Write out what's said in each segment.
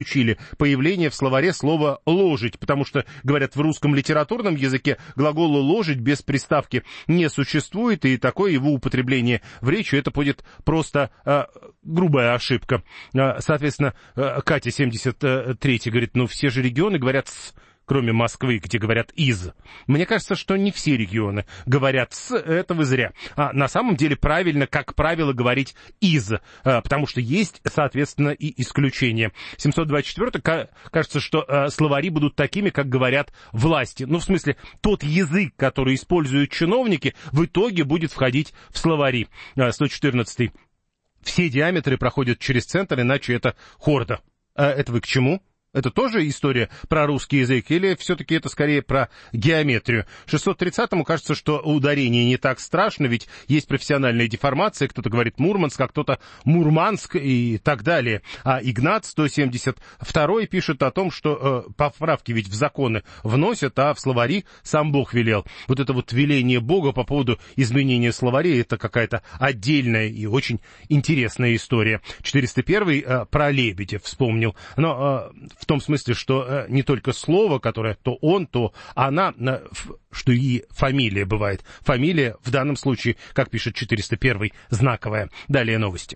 исключили появление в словаре слова «ложить», потому что, говорят, в русском литературном языке глагола «ложить» без приставки не существует, и такое его употребление в речи это будет просто грубая ошибка. Соответственно, Катя 73 говорит, ну все же регионы говорят «с», кроме Москвы, где говорят «из». Мне кажется, что не все регионы говорят «с», это вы зря. На самом деле правильно, как правило, говорить «из», потому что есть, соответственно, и исключения. 724 кажется, что словари будут такими, как говорят власти. Ну, в смысле, тот язык, который используют чиновники, в итоге будет входить в словари. 114 все диаметры проходят через центр, иначе это хорда. Это вы к чему? Это тоже история про русский язык, или все-таки это скорее про геометрию? 630-му кажется, что ударение не так страшно, ведь есть профессиональная деформация, кто-то говорит Мурманск, а кто-то Мурманск и так далее. А Игнат 172-й пишет о том, что поправки ведь в законы вносят, а в словари сам Бог велел. Вот это вот веление Бога по поводу изменения словарей, это какая-то отдельная и очень интересная история. 401-й про Лебедев вспомнил, но в том смысле, что не только слово, которое то он, то она, что и фамилия бывает. Фамилия в данном случае, как пишет 401-й, знаковая. Далее новости.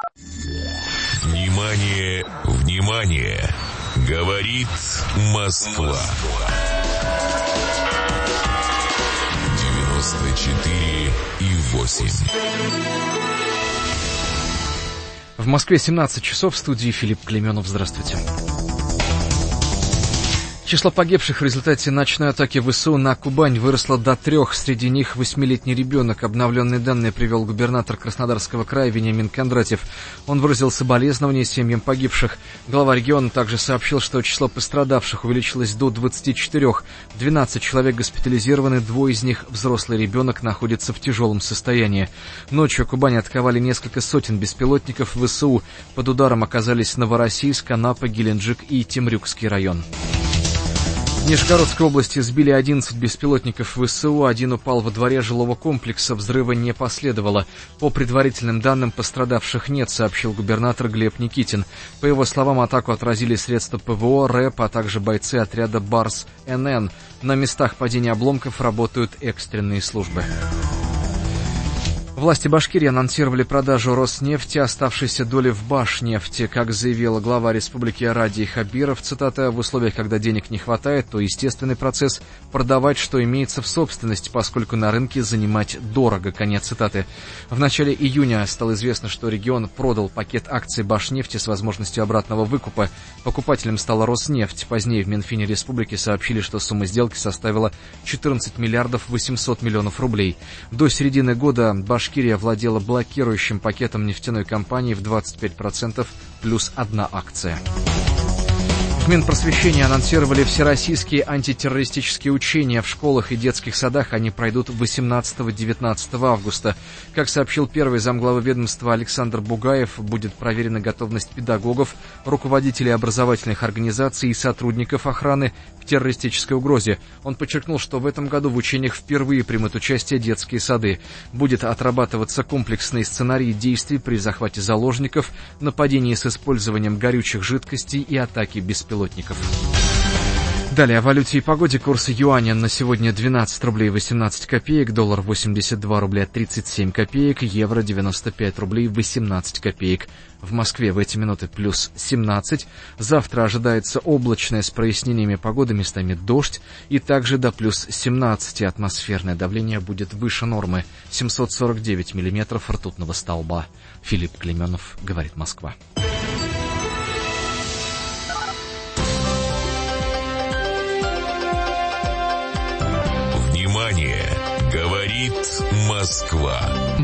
Внимание, внимание! Говорит Москва. 94,8. В Москве 17 часов, в студии Филипп Клейменов. Здравствуйте. Число погибших в результате ночной атаки ВСУ на Кубань выросло до 3, среди них 8-летний ребенок. Обновленные данные привел губернатор Краснодарского края Вениамин Кондратьев. Он выразил соболезнования семьям погибших. Глава региона также сообщил, что число пострадавших увеличилось до 24. 12 человек госпитализированы, 2 из них, взрослый ребенок, находится в тяжелом состоянии. Ночью Кубань атаковали несколько сотен беспилотников ВСУ. Под ударом оказались Новороссийск, Анапа, Геленджик и Темрюкский район. В Нижегородской области сбили 11 беспилотников ВСУ, один упал во дворе жилого комплекса, взрыва не последовало. По предварительным данным, пострадавших нет, сообщил губернатор Глеб Никитин. По его словам, атаку отразили средства ПВО, РЭП, а также бойцы отряда БАРС-НН. На местах падения обломков работают экстренные службы. Власти Башкирии анонсировали продажу Роснефти оставшейся доли в Башнефти. Как заявила глава республики Радий Хабиров, цитата, «в условиях, когда денег не хватает, то естественный процесс продавать, что имеется в собственности, поскольку на рынке занимать дорого». Конец цитаты. В начале июня стало известно, что регион продал пакет акций Башнефти с возможностью обратного выкупа. Покупателем стала Роснефть. Позднее в Минфине республики сообщили, что сумма сделки составила 14 миллиардов 800 миллионов рублей. До середины года Башкирия владела блокирующим пакетом нефтяной компании в 25% плюс 1 акция. В Минпросвещении анонсировали всероссийские антитеррористические учения в школах и детских садах. Они пройдут 18-19 августа. Как сообщил первый замглавы ведомства Александр Бугаев, будет проверена готовность педагогов, руководителей образовательных организаций и сотрудников охраны к террористической угрозе. Он подчеркнул, что в этом году в учениях впервые примут участие детские сады. Будет отрабатываться комплексный сценарий действий при захвате заложников, нападении с использованием горючих жидкостей и атаке беспилотников. Далее о валюте и погоде. Курс юаня на сегодня 12 рублей 18 копеек, доллар 82 рубля 37 копеек, евро 95 рублей 18 копеек. В Москве в эти минуты плюс 17. Завтра ожидается облачная с прояснениями погоды, местами дождь, и также до плюс 17. Атмосферное давление будет выше нормы, 749 миллиметров ртутного столба. Филипп Клейменов, говорит Москва. Говорит Москва.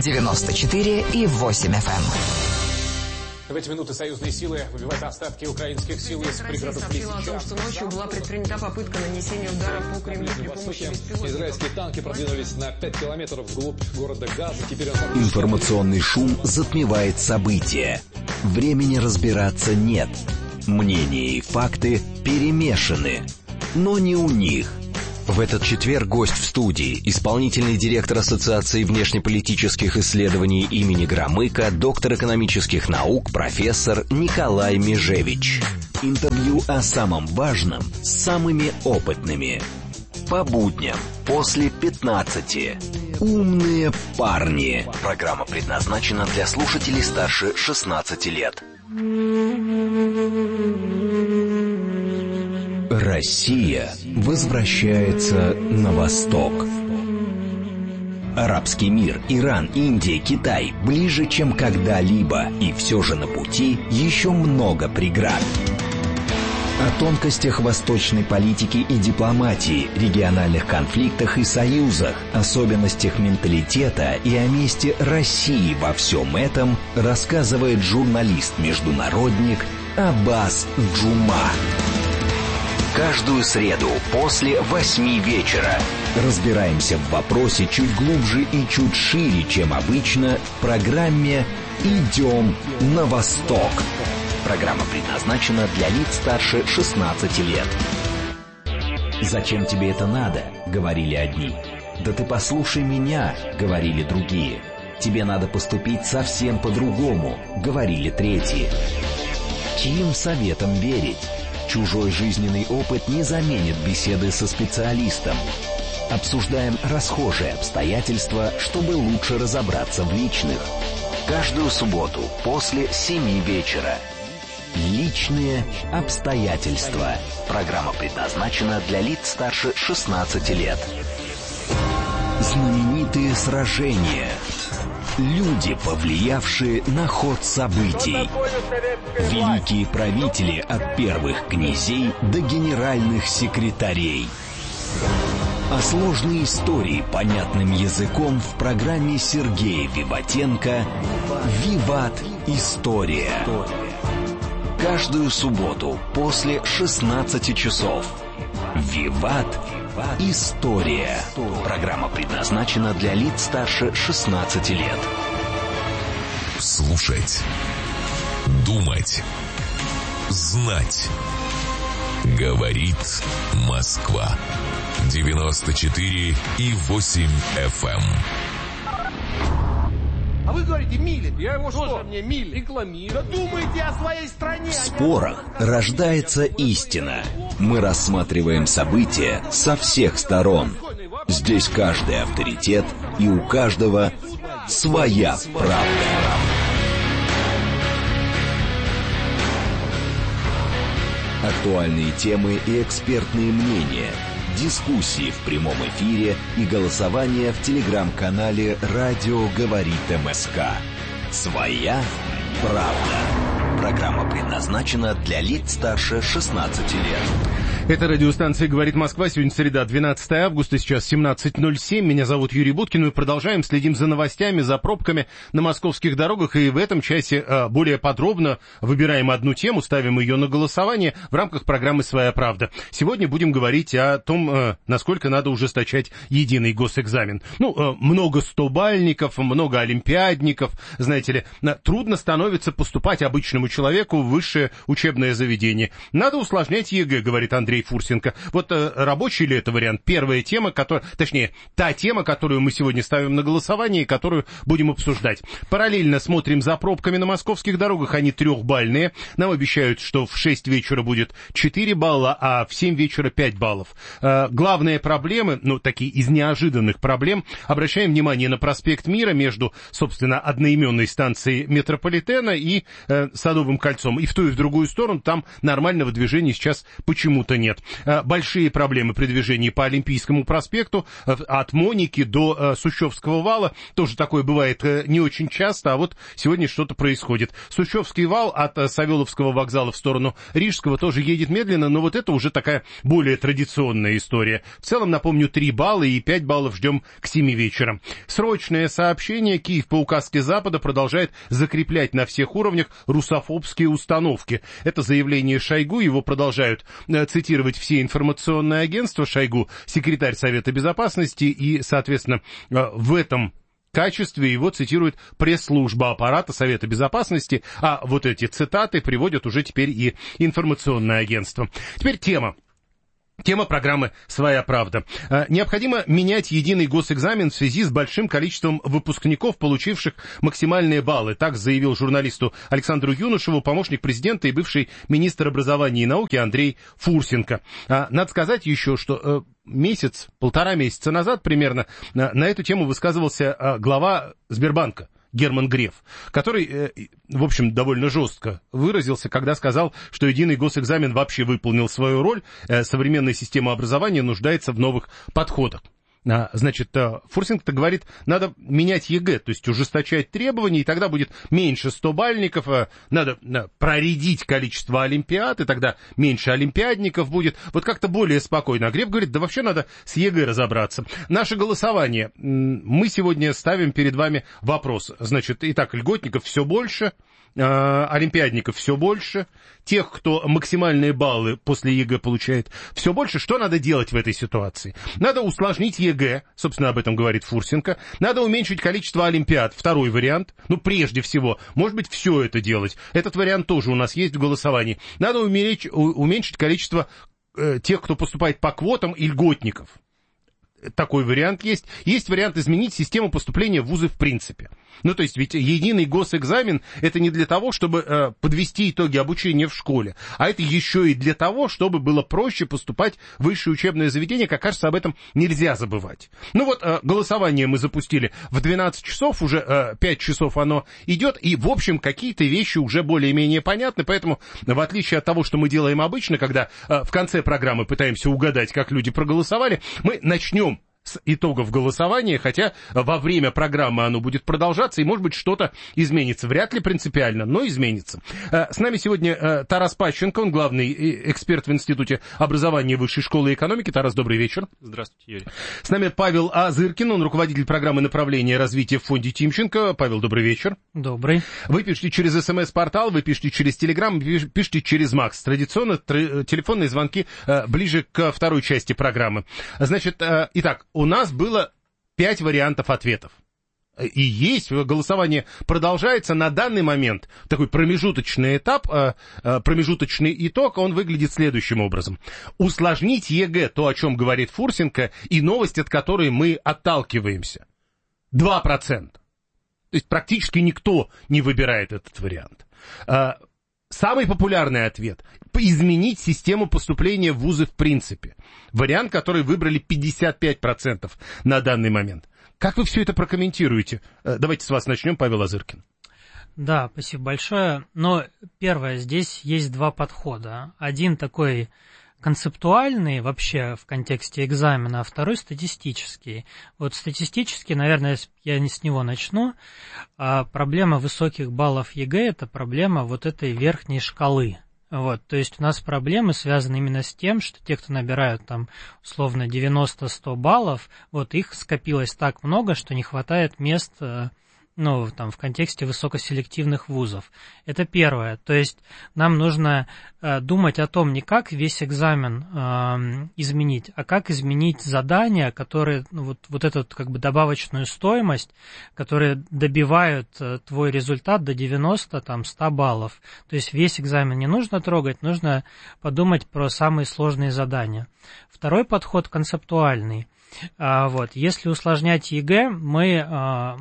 94,8 FM. В эти минуты союзные силы выбивают остатки украинских сил из пригородов Лисичанска. Сообщила о том, что ночью была предпринята попытка нанесения удара по Кремлю при помощи беспилотников. Израильские танки продвинулись на 5 километров вглубь города Газа. Теперь Информационный шум затмевает события. Времени разбираться нет. Мнения и факты перемешаны. Но не у них. В этот четверг гость в студии, исполнительный директор Ассоциации внешнеполитических исследований имени Громыка, доктор экономических наук, профессор Николай Межевич. Интервью о самом важном с самыми опытными. По будням после 15. Умные парни. Программа предназначена для слушателей старше 16 лет. Россия возвращается на восток. Арабский мир, Иран, Индия, Китай ближе, чем когда-либо, и все же на пути еще много преград. О тонкостях восточной политики и дипломатии, региональных конфликтах и союзах, особенностях менталитета и о месте России во всем этом рассказывает журналист-международник Аббас Джума. Каждую среду после 8 вечера разбираемся в вопросе чуть глубже и чуть шире, чем обычно, в программе «Идем на восток». Программа предназначена для лиц старше 16 лет. «Зачем тебе это надо?» — говорили одни. «Да ты послушай меня», — говорили другие. «Тебе надо поступить совсем по-другому», — говорили третьи. Чьим советом верить? Чужой жизненный опыт не заменит беседы со специалистом. Обсуждаем расхожие обстоятельства, чтобы лучше разобраться в личных. Каждую субботу после 7 вечера. Личные обстоятельства. Программа предназначена для лиц старше 16 лет. Знаменитые сражения. Люди, повлиявшие на ход событий. Великие правители от первых князей до генеральных секретарей. А сложные истории понятным языком в программе Сергея Виватенко «Виват. История». Каждую субботу после 16 часов. «Виват. История». Программа предназначена для лиц старше 16 лет. Слушать. Думать. Знать. Говорит Москва. 94,8 FM. А вы говорите, милит. Я его что? Мне милит. Рекламирую. Да думайте о своей стране. В спорах рождается истина. Мы рассматриваем события со всех сторон. Здесь каждый авторитет, и у каждого своя правда. Актуальные темы и экспертные мнения. Дискуссии в прямом эфире и голосование в телеграм-канале «Радио говорит МСК». Своя правда. Программа предназначена для лиц старше 16 лет. Это радиостанция «Говорит Москва». Сегодня среда, 12 августа, сейчас 17:07. Меня зовут Юрий Буткин. Мы продолжаем, следим за новостями, за пробками на московских дорогах. И в этом часе более подробно выбираем одну тему, ставим ее на голосование в рамках программы «Своя правда». Сегодня будем говорить о том, насколько надо ужесточать единый госэкзамен. Много стобальников, много олимпиадников. Знаете ли, трудно становится поступать обычному человеку в высшее учебное заведение. Надо усложнять ЕГЭ, говорит Андрей Фурсенко. Вот рабочий ли это вариант? Первая тема, та тема, которую мы сегодня ставим на голосование и которую будем обсуждать. Параллельно смотрим за пробками на московских дорогах. Они 3-бальные. Нам обещают, что в 6 вечера будет 4 балла, а в 7 вечера 5 баллов. Главные проблемы, такие из неожиданных проблем, обращаем внимание на проспект Мира между, собственно, одноименной станцией метрополитена и Садовым кольцом. И в ту, и в другую сторону там нормального движения сейчас почему-то нет. Большие проблемы при движении по Олимпийскому проспекту от Моники до Сущевского вала. Тоже такое бывает не очень часто, а вот сегодня что-то происходит. Сущевский вал от Савеловского вокзала в сторону Рижского тоже едет медленно, но вот это уже такая более традиционная история. В целом, напомню, 3 балла и 5 баллов ждем к 7 вечера. Срочное сообщение. Киев по указке Запада продолжает закреплять на всех уровнях русофобские установки. Это заявление Шойгу, его продолжают цитировать все информационные агентства. Шойгу — секретарь Совета Безопасности, и, соответственно, в этом качестве его цитирует пресс-служба аппарата Совета Безопасности, а вот эти цитаты приводят уже теперь и информационное агентство. Теперь тема. Тема программы «Своя правда». Необходимо менять единый госэкзамен в связи с большим количеством выпускников, получивших максимальные баллы. Так заявил журналисту Александру Юношеву помощник президента и бывший министр образования и науки Андрей Фурсенко. Надо сказать еще, что полтора месяца назад примерно на эту тему высказывался глава Сбербанка Герман Греф, который, в общем, довольно жестко выразился, когда сказал, что единый госэкзамен вообще выполнил свою роль, современная система образования нуждается в новых подходах. Значит, Фурсенко говорит, надо менять ЕГЭ, то есть ужесточать требования, и тогда будет меньше 100-бальников, надо проредить количество олимпиад, и тогда меньше олимпиадников будет, вот как-то более спокойно. А Греф говорит, да вообще надо с ЕГЭ разобраться. Наше голосование, мы сегодня ставим перед вами вопрос, значит, итак, льготников все больше, олимпиадников все больше, тех, кто максимальные баллы после ЕГЭ получает, все больше. Что надо делать в этой ситуации? Надо усложнить ЕГЭ, собственно, об этом говорит Фурсенко. Надо уменьшить количество олимпиад, второй вариант. Прежде всего, может быть, все это делать. Этот вариант тоже у нас есть в голосовании. Надо уменьшить количество тех, кто поступает по квотам, и льготников. Такой вариант есть. Есть вариант изменить систему поступления в вузы в принципе. То есть ведь единый госэкзамен это не для того, чтобы подвести итоги обучения в школе, а это еще и для того, чтобы было проще поступать в высшее учебное заведение. Как кажется, об этом нельзя забывать. Голосование мы запустили в 12 часов, уже 5 часов оно идет, и, в общем, какие-то вещи уже более-менее понятны, поэтому, в отличие от того, что мы делаем обычно, когда в конце программы пытаемся угадать, как люди проголосовали, мы начнем с итогов голосования, хотя во время программы оно будет продолжаться, и, может быть, что-то изменится. Вряд ли принципиально, но изменится. С нами сегодня Тарас Пащенко, он главный эксперт в Институте образования Высшей школы экономики. Тарас, добрый вечер. Здравствуйте, Юрий. С нами Павел Азыркин, он руководитель программы направления развития в фонде Тимченко. Павел, добрый вечер. Добрый. Вы пишете через СМС-портал, вы пишете через Телеграм, пишете через Макс. Традиционно телефонные звонки ближе к второй части программы. Значит, итак, у нас было 5 вариантов ответов. И есть, голосование продолжается. На данный момент такой промежуточный этап, промежуточный итог, он выглядит следующим образом. Усложнить ЕГЭ, то, о чем говорит Фурсенко, и новость, от которой мы отталкиваемся. 2%. То есть практически никто не выбирает этот вариант. Самый популярный ответ – изменить систему поступления в вузы в принципе. Вариант, который выбрали 55% на данный момент. Как вы все это прокомментируете? Давайте с вас начнем, Павел Азыркин. Да, спасибо большое. Но первое, здесь есть два подхода. Один такой концептуальный вообще в контексте экзамена, а второй статистический. Вот статистически, наверное, я с него начну. Проблема высоких баллов ЕГЭ – это проблема вот этой верхней шкалы. То есть у нас проблемы связаны именно с тем, что те, кто набирают там условно 90-100 баллов, их скопилось так много, что не хватает мест в контексте высокоселективных вузов. Это первое. То есть нам нужно думать о том, не как весь экзамен изменить, а как изменить задания, которые, эту добавочную стоимость, которые добивают твой результат до 90-100 баллов. То есть весь экзамен не нужно трогать, нужно подумать про самые сложные задания. Второй подход концептуальный. Если усложнять ЕГЭ, мы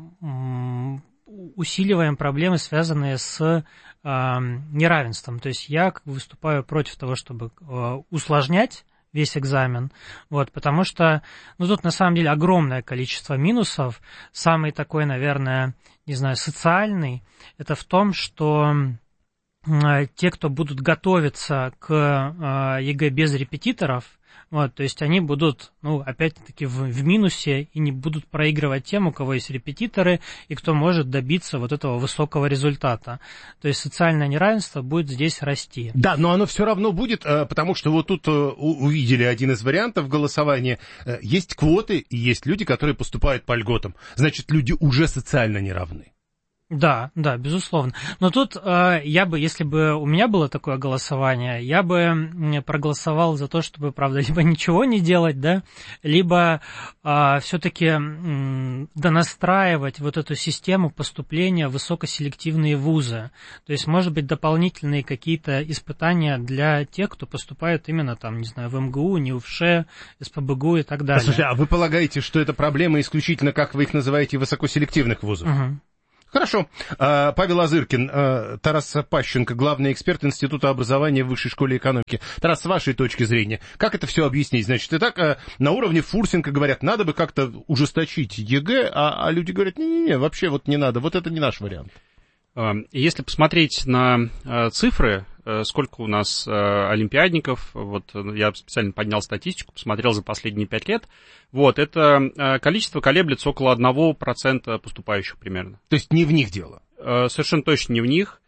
усиливаем проблемы, связанные с неравенством. То есть я выступаю против того, чтобы усложнять весь экзамен, потому что тут на самом деле огромное количество минусов. Самый такой, наверное, социальный, это в том, что те, кто будут готовиться к ЕГЭ без репетиторов, то есть они будут, опять-таки, в минусе и не будут проигрывать тем, у кого есть репетиторы и кто может добиться этого высокого результата. То есть социальное неравенство будет здесь расти. Да, но оно все равно будет, потому что тут увидели один из вариантов голосования. Есть квоты и есть люди, которые поступают по льготам. Значит, люди уже социально неравны. Да, безусловно. Но тут я бы, если бы у меня было такое голосование, я бы проголосовал за то, чтобы, правда, либо ничего не делать, да, либо все-таки донастраивать вот эту систему поступления в высокоселективные вузы. То есть, может быть, дополнительные какие-то испытания для тех, кто поступает именно там, не знаю, в МГУ, НИУФШ, СПбГУ и так далее. Слушайте, а вы полагаете, что это проблема исключительно, как вы их называете, высокоселективных вузов? Угу. Хорошо. Павел Озыркин, Тарас Пащенко, главный эксперт Института образования в Высшей школе экономики. Тарас, с вашей точки зрения, как это все объяснить? Значит, и так на уровне Фурсенко говорят, надо бы как-то ужесточить ЕГЭ, а люди говорят, не-не-не, вообще вот не надо, вот это не наш вариант. Если посмотреть на цифры, сколько у нас олимпиадников, вот я специально поднял статистику, посмотрел за последние 5 лет, вот, это количество колеблется около 1% поступающих примерно. То есть не в них дело? Совершенно точно не в них.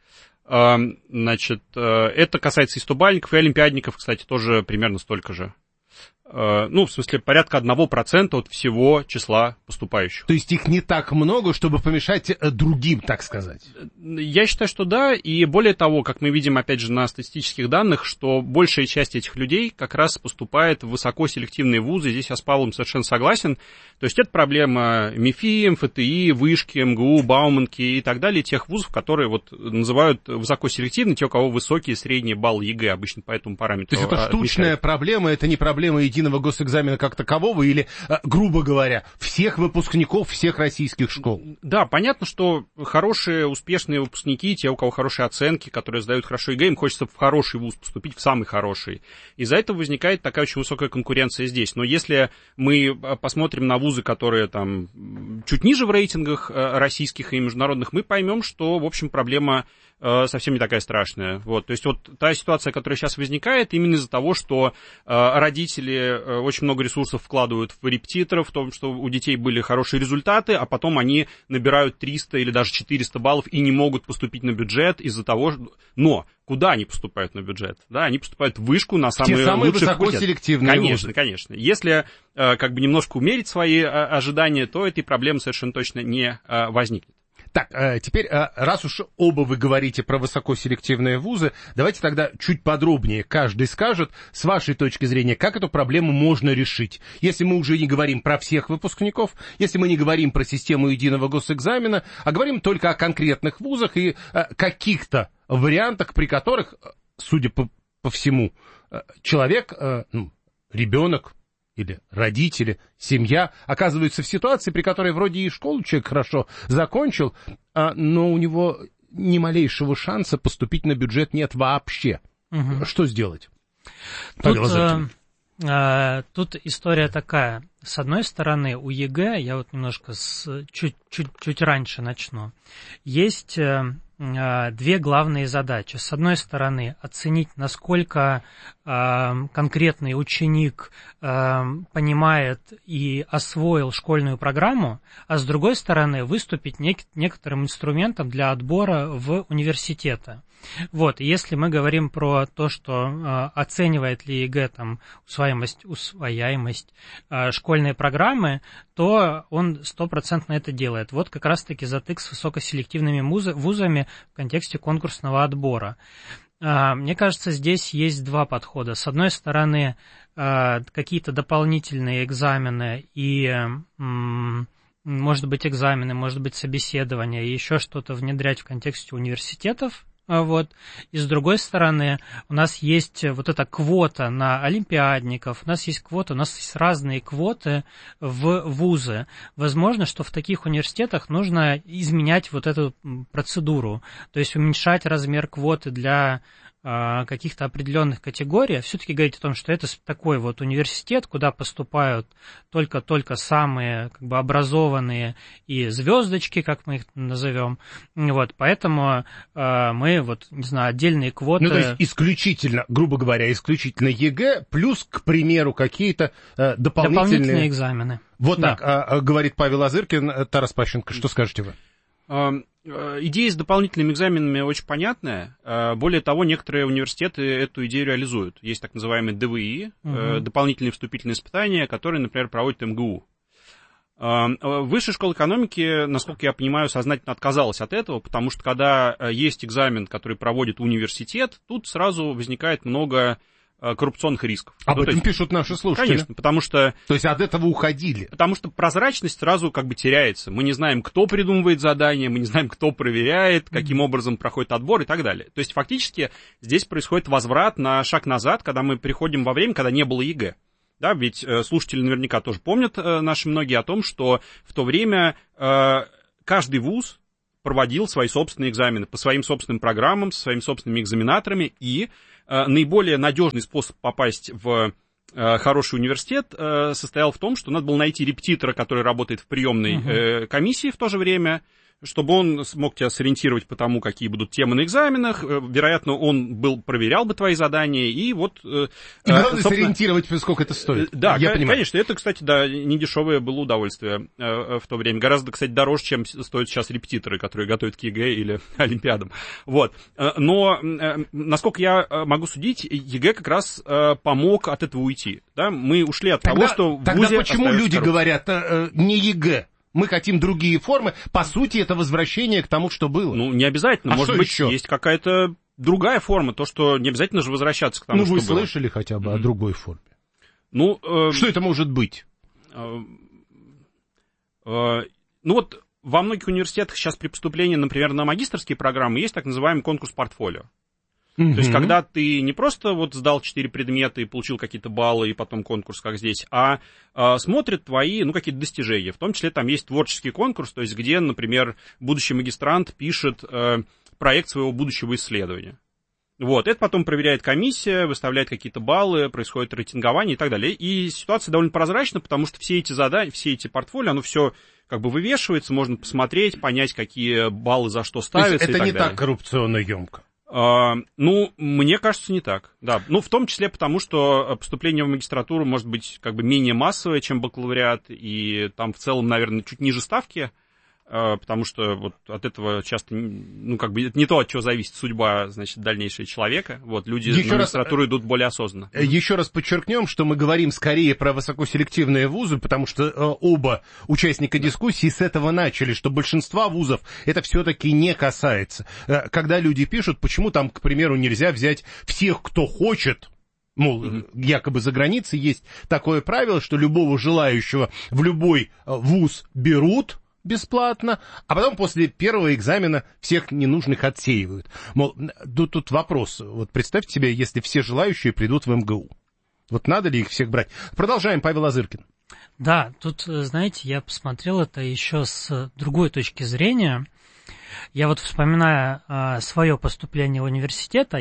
Значит, это касается и стобальников, и олимпиадников, кстати, тоже примерно столько же. Ну, в смысле, порядка 1% от всего числа поступающих. То есть их не так много, чтобы помешать другим, так сказать? Я считаю, что да, и более того, как мы видим, опять же, на статистических данных, что большая часть этих людей как раз поступает в высокоселективные вузы, здесь я с Павлом совершенно согласен. То есть это проблема МИФИ, МФТИ, Вышки, МГУ, Бауманки и так далее, тех вузов, которые вот называют высокоселективными, те, у кого высокие средние баллы ЕГЭ, обычно по этому параметру. То есть это штучная проблема, это не проблема единого госэкзамена как такового или, грубо говоря, всех выпускников всех российских школ? Да, понятно, что хорошие, успешные выпускники, те, у кого хорошие оценки, которые сдают хорошо ЕГЭ, им хочется в хороший вуз поступить, в самый хороший. Из-за этого возникает такая очень высокая конкуренция здесь. Но если мы посмотрим на вузы, которые там чуть ниже в рейтингах российских и международных, мы поймем, что, в общем, проблема совсем не такая страшная. Вот. То есть вот та ситуация, которая сейчас возникает, именно из-за того, что родители очень много ресурсов вкладывают в репетиторов, в том, что у детей были хорошие результаты, а потом они набирают 300 или даже 400 баллов и не могут поступить на бюджет из-за того, что... Но куда они поступают на бюджет? Да, они поступают в вышку на самые лучшие факультеты. Высокоселективные вузы. Конечно. Если как бы немножко умерить свои ожидания, то этой проблемы совершенно точно не возникнет. Так, теперь, раз уж оба вы говорите про высокоселективные вузы, давайте тогда чуть подробнее каждый скажет, с вашей точки зрения, как эту проблему можно решить. Если мы уже не говорим про всех выпускников, если мы не говорим про систему единого госэкзамена, а говорим только о конкретных вузах и каких-то вариантах, при которых, судя по всему, человек, ребенок, или родители, семья оказываются в ситуации, при которой вроде и школу человек хорошо закончил, но у него ни малейшего шанса поступить на бюджет нет вообще. Угу. Что сделать? Тут история такая. С одной стороны, у ЕГЭ, я вот немножко чуть раньше начну, есть две главные задачи. С одной стороны, оценить, насколько конкретный ученик понимает и освоил школьную программу, а с другой стороны, выступить некоторым инструментом для отбора в университеты. Вот, если мы говорим про то, что оценивает ли ЕГЭ там усвояемость школьной программы, то он 100% это делает. Вот как раз-таки затык с высокоселективными вузами в контексте конкурсного отбора. Мне кажется, здесь есть два подхода. С одной стороны, какие-то дополнительные экзамены и, может быть, собеседования и еще что-то внедрять в контексте университетов. Вот. И с другой стороны, у нас есть вот эта квота на олимпиадников, у нас есть разные квоты в вузы. Возможно, что в таких университетах нужно изменять вот эту процедуру, то есть уменьшать размер квоты для каких-то определенных категорий, все-таки говорить о том, что это такой вот университет, куда поступают только самые как бы образованные и звездочки, как мы их назовем. Вот, поэтому мы вот, не знаю, отдельные квоты... то есть исключительно, грубо говоря, исключительно ЕГЭ, плюс, к примеру, какие-то дополнительные экзамены. Вот да. Так, говорит Павел Озыркин. Тарас Пащенко, что скажете вы? Идея с дополнительными экзаменами очень понятная. Более того, некоторые университеты эту идею реализуют. Есть так называемые ДВИ, дополнительные вступительные испытания, которые, например, проводит МГУ. Высшая школа экономики, насколько я понимаю, сознательно отказалась от этого, потому что когда есть экзамен, который проводит университет, тут сразу возникает много коррупционных рисков. Об этом пишут наши слушатели. Конечно, потому что... То есть от этого уходили. Потому что прозрачность сразу как бы теряется. Мы не знаем, кто придумывает задания, мы не знаем, кто проверяет, каким образом проходит отбор и так далее. То есть фактически здесь происходит возврат на шаг назад, когда мы приходим во время, когда не было ЕГЭ. Да, ведь слушатели наверняка тоже помнят наши многие о том, что в то время каждый вуз проводил свои собственные экзамены по своим собственным программам, со своими собственными экзаменаторами, и наиболее надежный способ попасть в хороший университет состоял в том, что надо было найти репетитора, который работает в приемной комиссии в то же время, чтобы он смог тебя сориентировать по тому, какие будут темы на экзаменах. Вероятно, он проверял бы твои задания, и вот... И главное сориентировать, сколько это стоит. Да, конечно. Это, кстати, да, недешевое было удовольствие в то время. Гораздо, кстати, дороже, чем стоят сейчас репетиторы, которые готовят к ЕГЭ или Олимпиадам. Вот. Но, насколько я могу судить, ЕГЭ как раз помог от этого уйти. Да? Мы ушли от того, что в ВУЗе... Тогда почему люди говорят не ЕГЭ? Мы хотим другие формы. По сути, это возвращение к тому, что было. Ну, не обязательно. Может быть, есть какая-то другая форма. То, что не обязательно же возвращаться к тому, что было. Ну, вы слышали хотя бы о другой форме? Ну, что это может быть? Ну, вот во многих университетах сейчас при поступлении, например, на магистерские программы есть так называемый конкурс портфолио. То есть, когда ты не просто вот сдал 4 предмета и получил какие-то баллы, и потом конкурс, как здесь, а смотрят твои, какие-то достижения. В том числе там есть творческий конкурс, то есть, где, например, будущий магистрант пишет проект своего будущего исследования. Вот, это потом проверяет комиссия, выставляет какие-то баллы, происходит рейтингование и так далее. И ситуация довольно прозрачна, потому что все эти задания, все эти портфолио, оно все как бы вывешивается, можно посмотреть, понять, какие баллы за что ставятся. То есть это не так коррупционно емко? Ну, мне кажется, не так, да. Ну, в том числе потому, что поступление в магистратуру может быть как бы менее массовое, чем бакалавриат, и там в целом, наверное, чуть ниже ставки, потому что вот от этого часто, как бы это не то, от чего зависит судьба, значит, дальнейшего человека. Вот, люди на магистратуру идут более осознанно. Еще раз подчеркнем, что мы говорим скорее про высокоселективные вузы, потому что оба участника дискуссии с этого начали, что большинства вузов это все-таки не касается. Когда люди пишут, почему там, к примеру, нельзя взять всех, кто хочет, мол, якобы за границей есть такое правило, что любого желающего в любой вуз берут бесплатно, а потом после первого экзамена всех ненужных отсеивают. Мол, тут вопрос. Вот представьте себе, если все желающие придут в МГУ. Вот надо ли их всех брать? Продолжаем, Павел Озыркин. Да, тут, знаете, я посмотрел это еще с другой точки зрения. Я вот вспоминаю свое поступление в университет,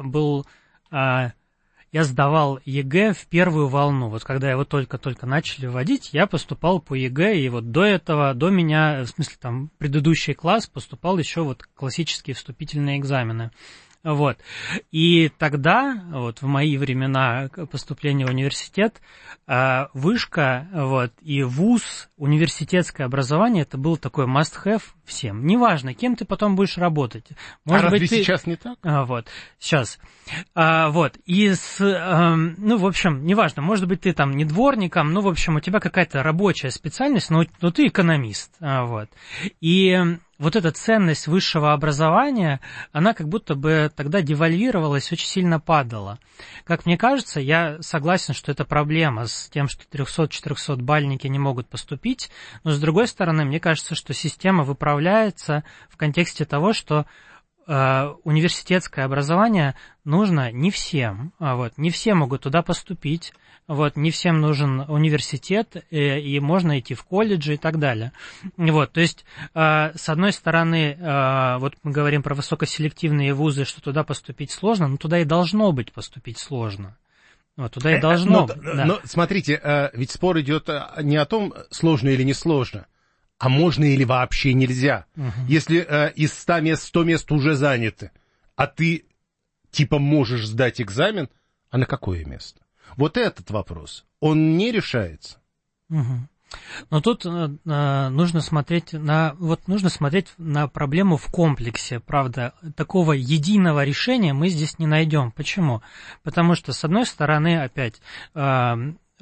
я сдавал ЕГЭ в первую волну. Вот когда его только-только начали вводить, я поступал по ЕГЭ, и вот до этого, до меня, в смысле, там, предыдущий класс поступал еще вот классические вступительные экзамены. Вот. И тогда, вот в мои времена поступления в университет, вышка, вот, и вуз, университетское образование, это был такой must-have всем. Неважно, кем ты потом будешь работать. Может быть, сейчас не так? Вот, сейчас. Вот, и в общем, неважно, может быть, ты там не дворником, в общем, у тебя какая-то рабочая специальность, но ты экономист, вот. И вот эта ценность высшего образования, она как будто бы тогда девальвировалась, очень сильно падала. Как мне кажется, я согласен, что это проблема с тем, что 300-400 бальники не могут поступить, но с другой стороны, мне кажется, что система выправляется в контексте того, что университетское образование нужно не всем, вот, не все могут туда поступить, вот, не всем нужен университет, и можно идти в колледжи и так далее. Вот, то есть, с одной стороны, вот мы говорим про высокоселективные вузы, что туда поступить сложно, но туда и должно быть поступить сложно. Вот, туда и должно быть. Да. Но смотрите, ведь спор идет не о том, сложно или не сложно, а можно или вообще нельзя. Если из 100 мест 100 мест уже заняты, а ты типа можешь сдать экзамен, а на какое место? Вот этот вопрос, он не решается. Но тут нужно смотреть на проблему в комплексе, правда. Такого единого решения мы здесь не найдем. Почему? Потому что, с одной стороны, опять,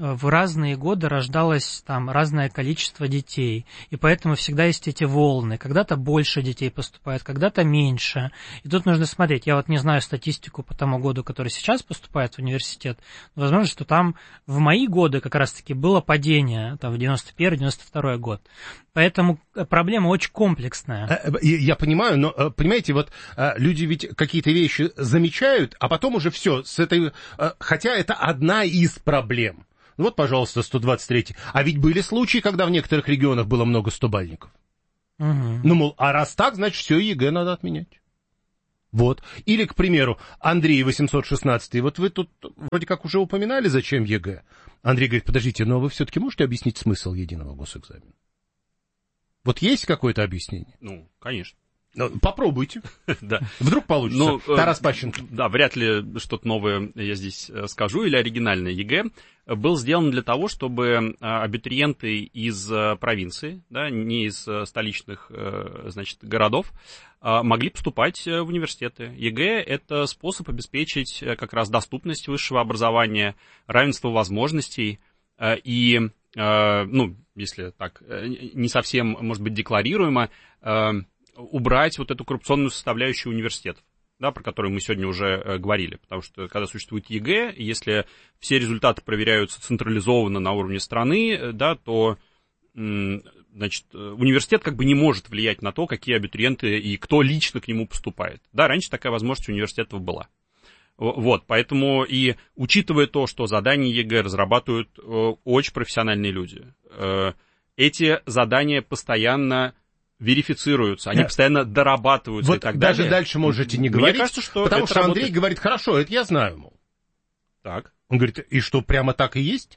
в разные годы рождалось там разное количество детей, и поэтому всегда есть эти волны. Когда-то больше детей поступает, когда-то меньше. И тут нужно смотреть. Я вот не знаю статистику по тому году, который сейчас поступает в университет, но возможно, что там в мои годы как раз-таки было падение, там в 91-92 год. Поэтому проблема очень комплексная. Я понимаю, но, понимаете, вот люди ведь какие-то вещи замечают, а потом уже все, с этой, хотя это одна из проблем. Вот, пожалуйста, 123-й. А ведь были случаи, когда в некоторых регионах было много 100-бальников. Ну, мол, а раз так, значит, все ЕГЭ надо отменять. Вот. Или, к примеру, Андрей 816-й. Вот вы тут вроде как уже упоминали, зачем ЕГЭ. Андрей говорит, подождите, но вы все-таки можете объяснить смысл единого госэкзамена? Вот есть какое-то объяснение? Ну, конечно. Попробуйте. Да. Вдруг получится. Тарас Пащенко. Да, вряд ли что-то новое я здесь скажу, или оригинальное. ЕГЭ был сделан для того, чтобы абитуриенты из провинции, да, не из столичных, значит, городов, могли поступать в университеты. ЕГЭ — это способ обеспечить как раз доступность высшего образования, равенство возможностей и, ну, если так, не совсем, может быть, декларируемо, убрать вот эту коррупционную составляющую университетов, да, про которую мы сегодня уже говорили. Потому что, когда существует ЕГЭ, если все результаты проверяются централизованно на уровне страны, да, то, значит, университет как бы не может влиять на то, какие абитуриенты и кто лично к нему поступает. Да, раньше такая возможность у университетов была. Вот, поэтому и учитывая то, что задания ЕГЭ разрабатывают очень профессиональные люди, эти задания постоянно верифицируются, они постоянно дорабатываются, вот и так далее. Даже дальше можете не говорить, мне кажется, что потому это что работает. Андрей говорит, хорошо, это я знаю, мол. Так. Он говорит, и что, прямо так и есть?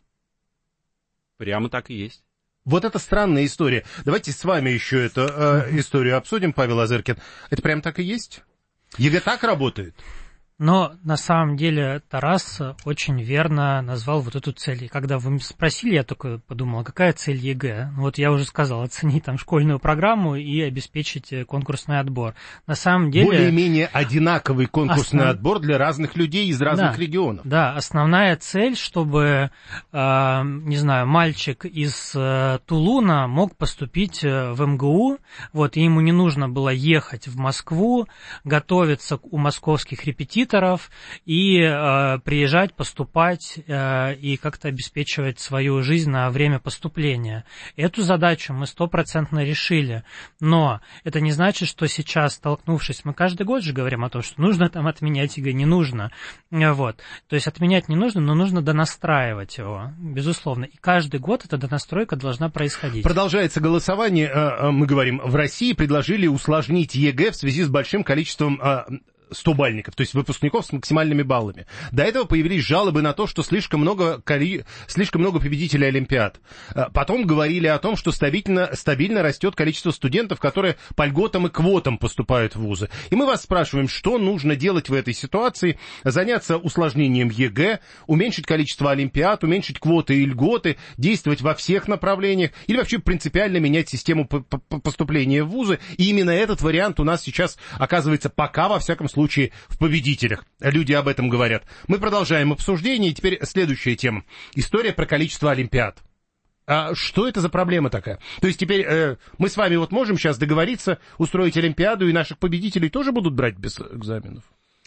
Прямо так и есть. Вот это странная история. Давайте с вами еще эту историю обсудим, Павел Озеркин. Это прямо так и есть? ЕГЭ так работает? Но на самом деле Тарас очень верно назвал вот эту цель. И когда вы спросили, я только подумал, какая цель ЕГЭ? Вот я уже сказал, оценить там школьную программу и обеспечить конкурсный отбор. На самом деле... Более-менее одинаковый конкурсный отбор для разных людей из разных регионов. Да, основная цель, чтобы, не знаю, мальчик из Тулуна мог поступить в МГУ, вот, и ему не нужно было ехать в Москву, готовиться у московских репетиторов, и приезжать, поступать и как-то обеспечивать свою жизнь на время поступления. Эту задачу мы 100% решили, но это не значит, что сейчас, столкнувшись, мы каждый год же говорим о том, что нужно там отменять ЕГЭ, не нужно. Вот. То есть отменять не нужно, но нужно донастраивать его, безусловно. И каждый год эта донастройка должна происходить. Продолжается голосование, мы говорим, в России предложили усложнить ЕГЭ в связи с большим количеством 100-бальников, то есть выпускников с максимальными баллами. До этого появились жалобы на то, что слишком много победителей Олимпиад. Потом говорили о том, что стабильно растет количество студентов, которые по льготам и квотам поступают в вузы. И мы вас спрашиваем, что нужно делать в этой ситуации? Заняться усложнением ЕГЭ, уменьшить количество Олимпиад, уменьшить квоты и льготы, действовать во всех направлениях, или вообще принципиально менять систему поступления в вузы. И именно этот вариант у нас сейчас оказывается пока, во всяком случае, в победителях. Люди об этом говорят. Мы продолжаем обсуждение. И теперь следующая тема. История про количество Олимпиад. А что это за проблема такая? То есть теперь мы с вами вот можем сейчас договориться, устроить Олимпиаду, и наших победителей тоже будут брать без экзаменов?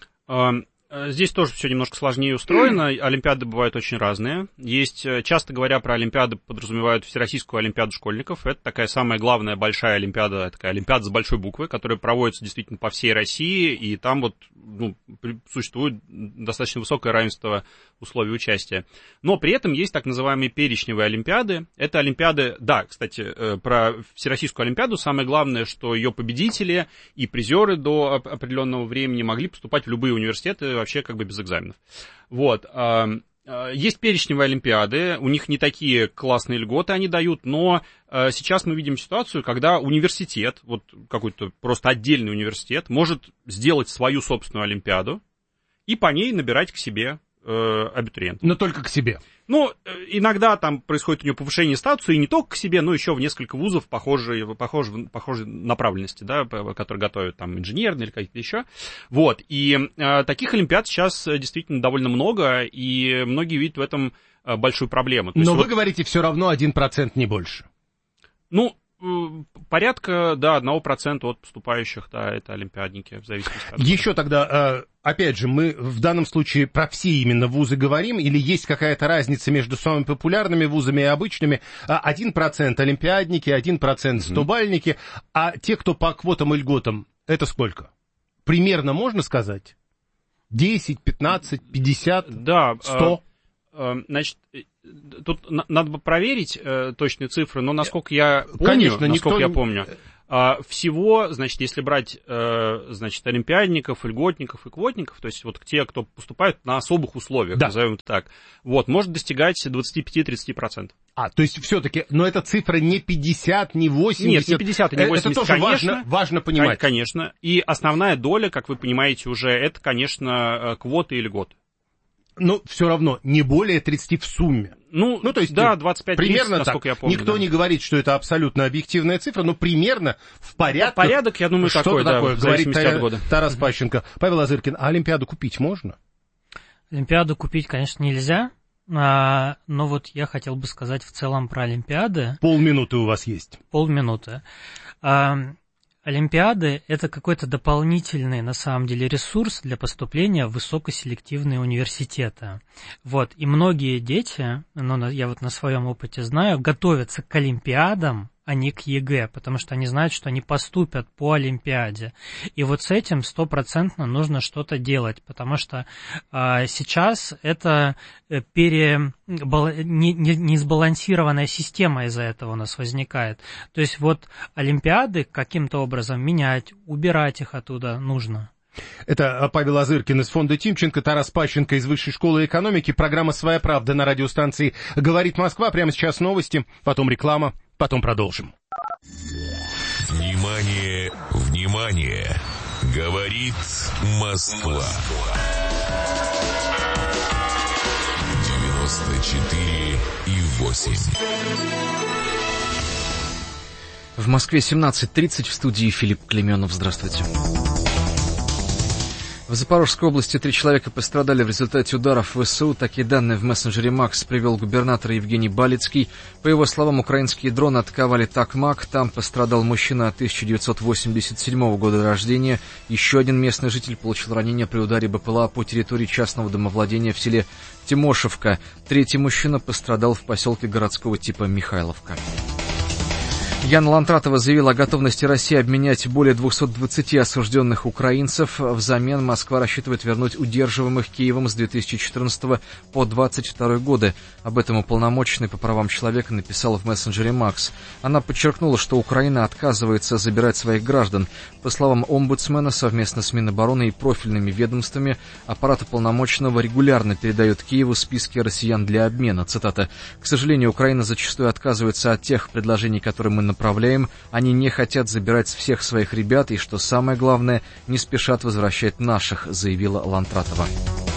Здесь тоже все немножко сложнее устроено. Олимпиады бывают очень разные. Есть, часто говоря про Олимпиады, подразумевают Всероссийскую Олимпиаду школьников. Это такая самая главная большая Олимпиада, такая Олимпиада с большой буквы, которая проводится действительно по всей России, и там вот существует достаточно высокое равенство условий участия. Но при этом есть так называемые перечневые Олимпиады. Это Олимпиады, да, кстати, про Всероссийскую Олимпиаду самое главное, что ее победители и призеры до определенного времени могли поступать в любые университеты вообще как бы без экзаменов. Вот. Есть перечневые Олимпиады, у них не такие классные льготы они дают, но сейчас мы видим ситуацию, когда университет, вот какой-то просто отдельный университет, может сделать свою собственную Олимпиаду и по ней набирать к себе абитуриент. Но только к себе. Ну, иногда там происходит у него повышение статуса, и не только к себе, но еще в несколько вузов похожей направленности, да, которые готовят там инженерные или какие-то еще. Вот, и таких олимпиад сейчас действительно довольно много, и многие видят в этом большую проблему. То но есть, вы говорите, все равно 1%, не больше. Ну, порядка, да, 1% от поступающих, да, это олимпиадники, в зависимости от... Еще тогда, опять же, мы в данном случае про все именно вузы говорим, или есть какая-то разница между самыми популярными вузами и обычными? 1% олимпиадники, 1% стобальники, а те, кто по квотам и льготам, это сколько? Примерно можно сказать? 10, 15, 50, да, 100? Значит, тут надо бы проверить точные цифры, но насколько я помню, конечно, помню, всего, значит, если брать, значит, олимпиадников, льготников и квотников, то есть вот те, кто поступают на особых условиях, да, назовем это так, вот, может достигать 25-30%. То есть все-таки, но эта цифра не 50, не 80. Нет, не 50 и не 80, это тоже конечно, важно понимать. Конечно, и основная доля, как вы понимаете уже, это, конечно, квоты и льготы. Но все равно не более 30 в сумме. Ну то есть, да, 25-30, примерно насколько так. Я помню. Никто не говорит, что это абсолютно объективная цифра, но примерно в порядке. Порядок, я думаю, такой, да, такое, в зависимости от года. Тарас Пащенко. Павел Лазыркин, а Олимпиаду купить можно? Олимпиаду купить, конечно, нельзя, но вот я хотел бы сказать в целом про Олимпиады. Полминуты у вас есть. Полминуты. Олимпиады – это какой-то дополнительный, на самом деле, ресурс для поступления в высокоселективные университеты. Вот. И многие дети, я вот на своем опыте знаю, готовятся к Олимпиадам, а не к ЕГЭ, потому что они знают, что они поступят по Олимпиаде. И вот с этим 100% нужно что-то делать, потому что сейчас это несбалансированная система из-за этого у нас возникает. То есть вот Олимпиады каким-то образом менять, убирать их оттуда нужно. Это Павел Лазыркин из фонда Тимченко, Тарас Пащенко из Высшей школы экономики. Программа «Своя правда» на радиостанции «Говорит Москва». Прямо сейчас новости, потом реклама, потом продолжим. Внимание, внимание! Говорит Москва. 94,8. В Москве 17:30, в студии Филипп Клеменов. Здравствуйте. В Запорожской области 3 человека пострадали в результате ударов ВСУ. Такие данные в мессенджере МАКС привел губернатор Евгений Балицкий. По его словам, украинские дроны атаковали Токмак. Там пострадал мужчина 1987 года рождения. Еще один местный житель получил ранение при ударе БПЛА по территории частного домовладения в селе Тимошевка. Третий мужчина пострадал в поселке городского типа Михайловка. Яна Лантратова заявила о готовности России обменять более 220 осужденных украинцев. Взамен Москва рассчитывает вернуть удерживаемых Киевом с 2014 по 2022 годы. Об этом уполномоченный по правам человека написал в мессенджере МАКС. Она подчеркнула, что Украина отказывается забирать своих граждан. По словам омбудсмена, совместно с Минобороны и профильными ведомствами аппарат уполномоченного регулярно передает Киеву списки россиян для обмена. Цитата. «К сожалению, Украина зачастую отказывается от тех предложений, которые мы направляем. Они не хотят забирать всех своих ребят и, что самое главное, не спешат возвращать наших», заявила Лантратова.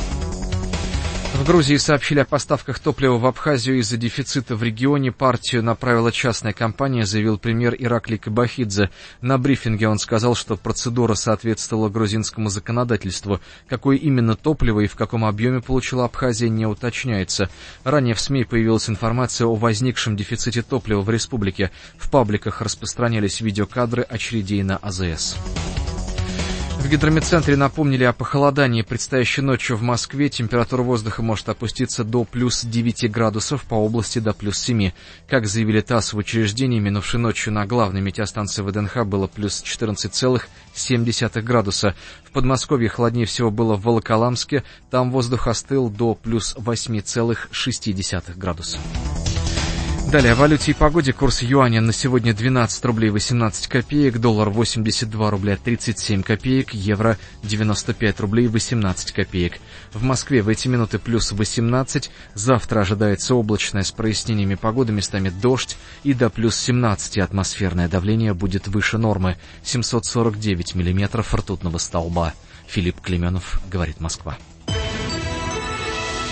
В Грузии сообщили о поставках топлива в Абхазию из-за дефицита в регионе. Партию направила частная компания, заявил премьер Ираклий Кабахидзе. На брифинге он сказал, что процедура соответствовала грузинскому законодательству. Какое именно топливо и в каком объеме получила Абхазия, не уточняется. Ранее в СМИ появилась информация о возникшем дефиците топлива в республике. В пабликах распространялись видеокадры очередей на АЗС. В гидрометцентре напомнили о похолодании. Предстоящей ночью в Москве температура воздуха может опуститься до плюс 9 градусов, по области до плюс 7. Как заявили ТАСС в учреждении, минувшей ночью на главной метеостанции ВДНХ было плюс 14,7 градуса. В Подмосковье холоднее всего было в Волоколамске. Там воздух остыл до плюс 8,6 градуса. Далее о валюте и погоде. Курс юаня на сегодня 12 рублей 18 копеек, доллар 82 рубля 37 копеек, евро 95 рублей 18 копеек. В Москве в эти минуты плюс 18, завтра ожидается облачное с прояснениями погоды, местами дождь, и до плюс 17 атмосферное давление будет выше нормы, 749 миллиметров ртутного столба. Филипп Клеменов, говорит Москва.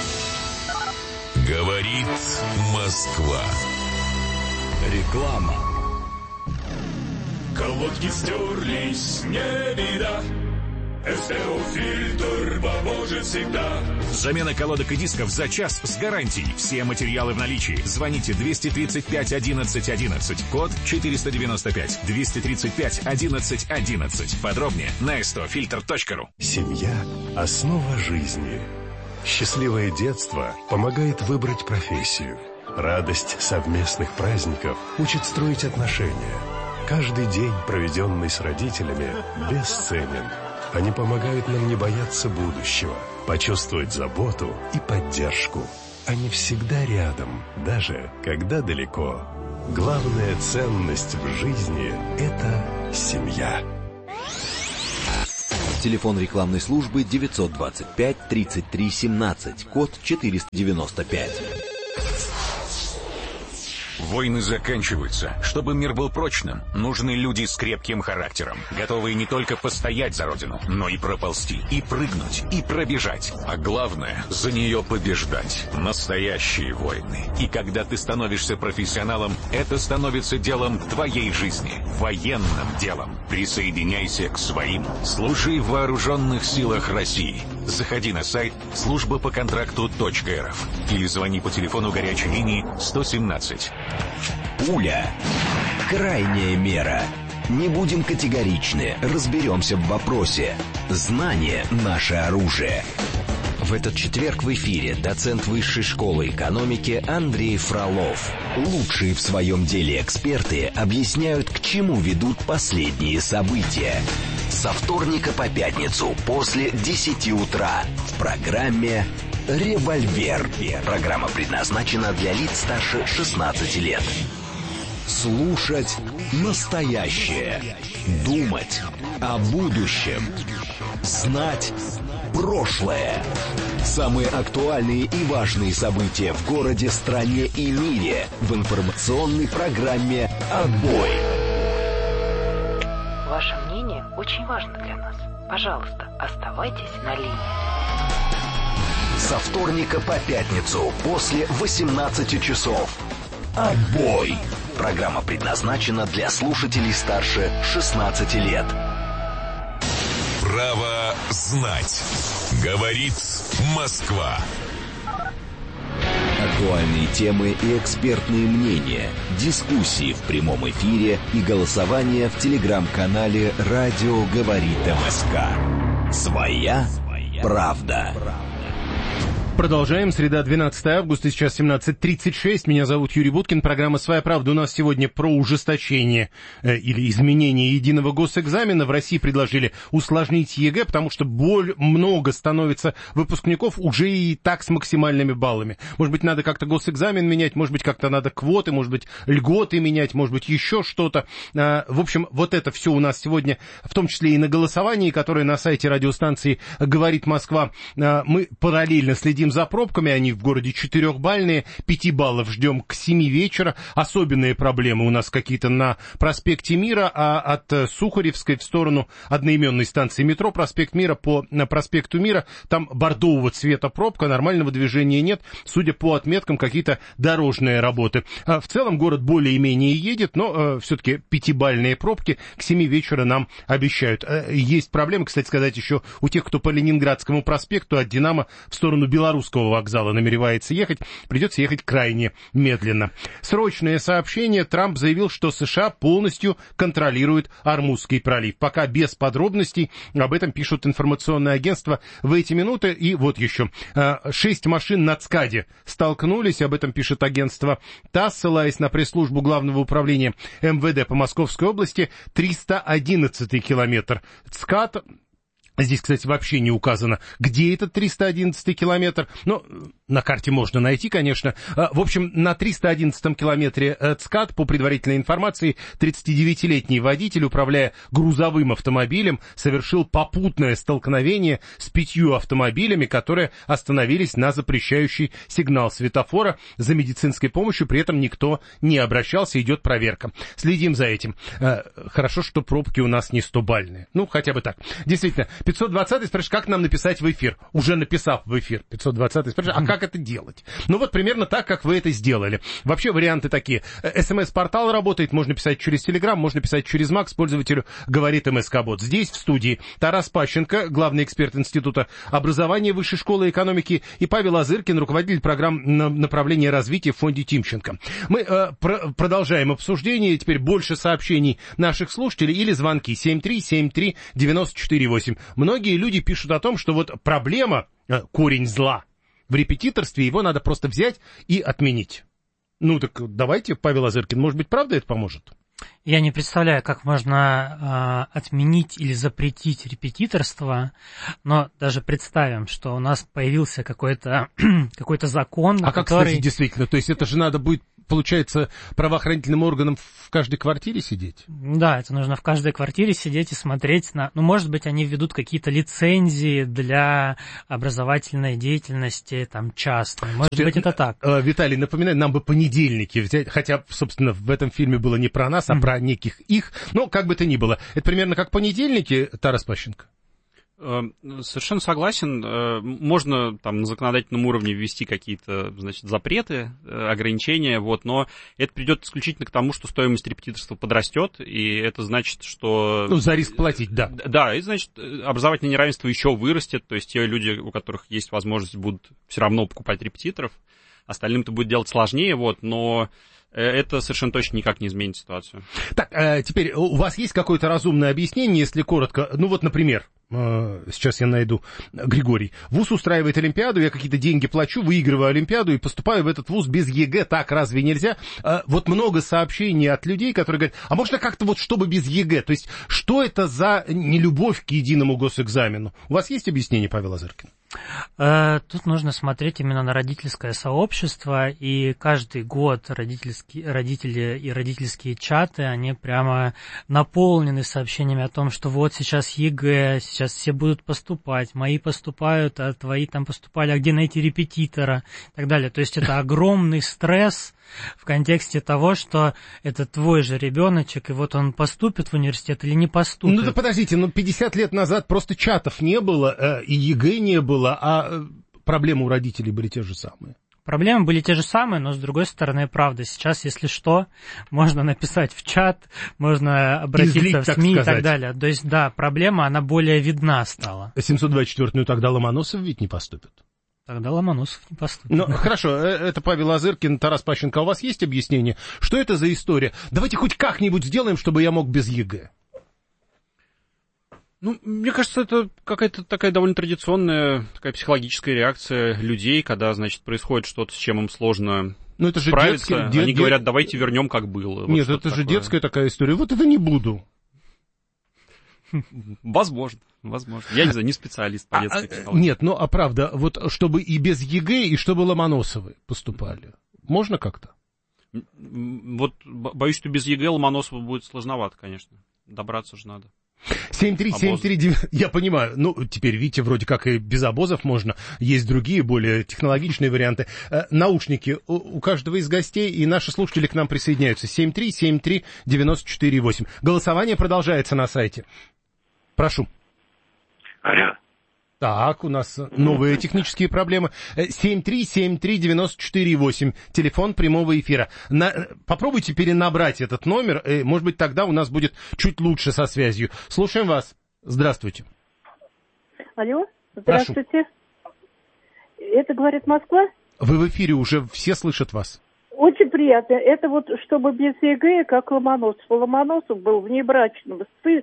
Говорит Москва. Реклама. Колодки стерлись, не беда. СТО-фильтр поможет всегда. Замена колодок и дисков за час с гарантией. Все материалы в наличии. Звоните 235 11 11. Код 495. 235 11 11. Подробнее на stofilter.ru. Семья – основа жизни. Счастливое детство помогает выбрать профессию. Радость совместных праздников учит строить отношения. Каждый день, проведенный с родителями, бесценен. Они помогают нам не бояться будущего, почувствовать заботу и поддержку. Они всегда рядом, даже когда далеко. Главная ценность в жизни – это семья. Телефон рекламной службы 925 33 17, код 495. Войны заканчиваются. Чтобы мир был прочным, нужны люди с крепким характером, готовые не только постоять за родину, но и проползти, и прыгнуть, и пробежать. А главное, за нее побеждать. Настоящие войны. И когда ты становишься профессионалом, это становится делом твоей жизни, военным делом. Присоединяйся к своим. Служи в вооруженных силах России. Заходи на сайт службапоконтракту.рф или звони по телефону горячей линии 117. Пуля. Крайняя мера. Не будем категоричны, разберемся в вопросе. Знание – наше оружие. В этот четверг в эфире доцент Высшей школы экономики Андрей Фролов. Лучшие в своем деле эксперты объясняют, к чему ведут последние события. Со вторника по пятницу после 10 утра в программе «Револьвер». Программа предназначена для лиц старше 16 лет. Слушать настоящее. Думать о будущем. Знать прошлое. Самые актуальные и важные события в городе, стране и мире в информационной программе «Отбой». Ваше мнение очень важно для нас. Пожалуйста, оставайтесь на линии. Со вторника по пятницу после 18 часов. «Отбой». Программа предназначена для слушателей старше 16 лет. Право знать. Говорит Москва. Актуальные темы и экспертные мнения, дискуссии в прямом эфире и голосование в телеграм-канале «Радио говорит МСК». Своя правда. Продолжаем. Среда, 12 августа, сейчас 17:36. Меня зовут Юрий Буткин. Программа «Своя правда» у нас сегодня про ужесточение или изменение единого госэкзамена. В России предложили усложнить ЕГЭ, потому что много становится выпускников уже и так с максимальными баллами. Может быть, надо как-то госэкзамен менять, может быть, как-то надо квоты, может быть, льготы менять, может быть, еще что-то. В общем, вот это все у нас сегодня, в том числе и на голосовании, которое на сайте радиостанции «Говорит Москва». Мы параллельно следим за пробками, они в городе 4-бальные, 5 баллов ждем к 7 вечера. Особенные проблемы у нас какие-то на проспекте Мира, а от Сухаревской в сторону одноименной станции метро проспект Мира по проспекту Мира, там бордового цвета пробка, нормального движения нет, судя по отметкам, какие-то дорожные работы. В целом город более-менее едет, но все-таки 5-бальные пробки к 7 вечера нам обещают. Есть проблемы, кстати сказать, еще у тех, кто по Ленинградскому проспекту от Динамо в сторону Белорусского вокзала намеревается ехать, придется ехать крайне медленно. Срочное сообщение. Трамп заявил, что США полностью контролируют Ормузский пролив. Пока без подробностей, об этом пишут информационные агентства в эти минуты. И вот еще. 6 машин на ЦКАДе столкнулись, об этом пишет агентство ТАСС, ссылаясь на пресс-службу Главного управления МВД по Московской области. 311-й километр ЦКАД. Здесь, кстати, вообще не указано, где этот 311-й километр. Но на карте можно найти, конечно. В общем, на 311-м километре ЦКАД, по предварительной информации, 39-летний водитель, управляя грузовым автомобилем, совершил попутное столкновение с 5 автомобилями, которые остановились на запрещающий сигнал светофора. За медицинской помощью при этом никто не обращался, идет проверка. Следим за этим. Хорошо, что пробки у нас не 100-бальные. Ну, хотя бы так. Действительно, 520-й спрашивает, как нам написать в эфир. Уже написав в эфир, 520-й спрашивает, а как это делать? Ну вот примерно так, как вы это сделали. Вообще варианты такие. СМС-портал работает, можно писать через Telegram, можно писать через Mac, пользователю говорит МСК-бот. Здесь в студии Тарас Пащенко, главный эксперт Института образования Высшей школы экономики, и Павел Азыркин, руководитель программ направления развития в фонде Тимченко. Мы продолжаем обсуждение. Теперь больше сообщений наших слушателей или звонки 7373948. Многие люди пишут о том, что вот проблема, корень зла в репетиторстве, его надо просто взять и отменить. Ну так давайте, Павел Азыркин, может быть, правда это поможет? Я не представляю, как можно отменить или запретить репетиторство, но даже представим, что у нас появился какой-то закон, а как, кстати, действительно, то есть это же надо будет, получается, правоохранительным органам в каждой квартире сидеть? Да, это нужно в каждой квартире сидеть и смотреть на... Ну, может быть, они введут какие-то лицензии для образовательной деятельности, там, частной. Может быть, это так. Виталий, напоминаю, нам бы понедельники взять, хотя, собственно, в этом фильме было не про нас, а про неких их. Но, как бы то ни было, это примерно как понедельники, Тарас Пащенко? Совершенно согласен. Можно там на законодательном уровне ввести какие-то, значит, запреты, ограничения, вот, но это придет исключительно к тому, что стоимость репетиторства подрастет, и это значит, что... Ну, за риск платить, да. Да, и значит, образовательное неравенство еще вырастет, то есть те люди, у которых есть возможность, будут все равно покупать репетиторов, остальным это будет делать сложнее, вот, но... Это совершенно точно никак не изменит ситуацию. Так, теперь у вас есть какое-то разумное объяснение, если коротко? Ну вот, например, сейчас я найду, Григорий. Вуз устраивает Олимпиаду, я какие-то деньги плачу, выигрываю Олимпиаду и поступаю в этот вуз без ЕГЭ. Так разве нельзя? Вот много сообщений от людей, которые говорят, а можно как-то вот чтобы без ЕГЭ? То есть, что это за нелюбовь к единому госэкзамену? У вас есть объяснение, Павел Азыркин? Тут нужно смотреть именно на родительское сообщество, и каждый год родители и родительские чаты, они прямо наполнены сообщениями о том, что вот сейчас ЕГЭ, сейчас все будут поступать, мои поступают, а твои там поступали, а где найти репетитора и так далее. То есть это огромный стресс в контексте того, что это твой же ребеночек, и вот он поступит в университет или не поступит. Ну да подождите, 50 лет назад просто чатов не было, и ЕГЭ не было, а проблемы у родителей были те же самые. Проблемы были те же самые, но, с другой стороны, правда, сейчас, если что, можно написать в чат, можно обратиться в СМИ и так далее. То есть, да, проблема, она более видна стала. 724-ю тогда Ломоносов ведь не поступит. Тогда Ломоносов не поступит. Ну, хорошо, это Павел Азыркин, Тарас Пащенко. У вас есть объяснение? Что это за история? Давайте хоть как-нибудь сделаем, чтобы я мог без ЕГЭ. Ну, мне кажется, это какая-то такая довольно традиционная, такая психологическая реакция людей, когда, значит, происходит что-то, с чем им сложно справиться. Они говорят, давайте вернем, как было. Нет, вот это же детская такая история. Вот это не буду. Возможно. Я не знаю, не специалист по детской психологии. Нет, ну, а правда, вот чтобы и без ЕГЭ, и чтобы Ломоносовы поступали. Можно как-то? Вот боюсь, что без ЕГЭ Ломоносова будет сложновато, конечно. Добраться же надо. 73739, я понимаю, ну, теперь, видите, вроде как и без обозов можно, есть другие, более технологичные варианты. Наушники у каждого из гостей, и наши слушатели к нам присоединяются. 7373948. Голосование продолжается на сайте. Прошу. Алло. Так, у нас новые технические проблемы. 7373948, телефон прямого эфира. Попробуйте перенабрать этот номер, может быть, тогда у нас будет чуть лучше со связью. Слушаем вас. Здравствуйте. Алло, здравствуйте. Прошу. Это говорит Москва? Вы в эфире, уже все слышат вас. Очень приятно. Это вот чтобы без ЕГЭ, как Ломоносов. Ломоносов был внебрачным